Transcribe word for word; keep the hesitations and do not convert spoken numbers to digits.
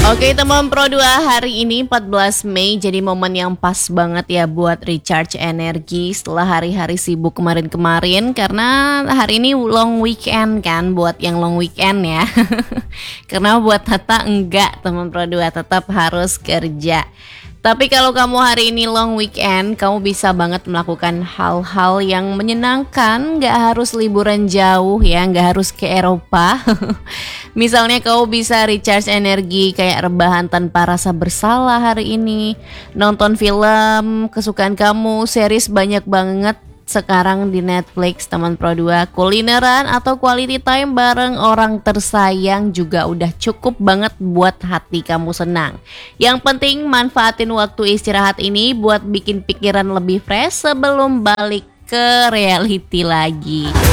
Oke teman Pro dua, hari ini empat belas Mei jadi momen yang pas banget ya buat recharge energi setelah hari-hari sibuk kemarin-kemarin. Karena hari ini long weekend kan, buat yang long weekend ya. Karena buat Tata enggak teman Pro dua, tetap harus kerja. Tapi kalau kamu hari ini long weekend, kamu bisa banget melakukan hal-hal yang menyenangkan. Gak harus liburan jauh ya, gak harus ke Eropa. Misalnya kamu bisa recharge energi kayak rebahan tanpa rasa bersalah hari ini. Nonton film kesukaan kamu, series banyak banget sekarang di Netflix teman Pro dua. Kulineran atau quality time bareng orang tersayang juga udah cukup banget buat hati kamu senang. Yang penting manfaatin waktu istirahat ini buat bikin pikiran lebih fresh sebelum balik ke reality lagi.